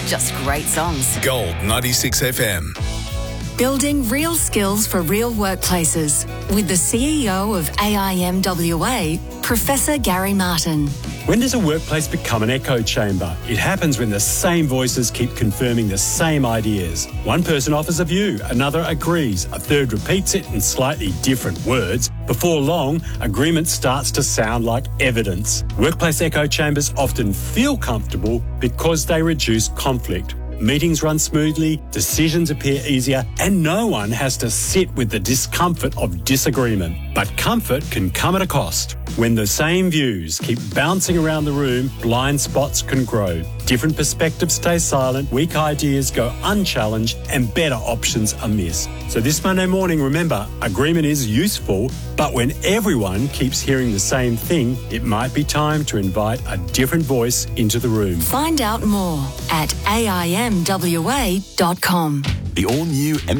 just great songs. Gold 96 FM. Building real skills for real workplaces with the CEO of AIMWA, Professor Gary Martin. When does a workplace become an echo chamber? It happens when the same voices keep confirming the same ideas. One person offers a view, another agrees, a third repeats it in slightly different words. Before long, agreement starts to sound like evidence. Workplace echo chambers often feel comfortable because they reduce conflict. Meetings run smoothly, decisions appear easier, and no one has to sit with the discomfort of disagreement. But comfort can come at a cost. When the same views keep bouncing around the room, blind spots can grow. Different perspectives stay silent, weak ideas go unchallenged, and better options are missed. So this Monday morning, remember, agreement is useful, but when everyone keeps hearing the same thing, it might be time to invite a different voice into the room. Find out more at AIMWA.com. The all-new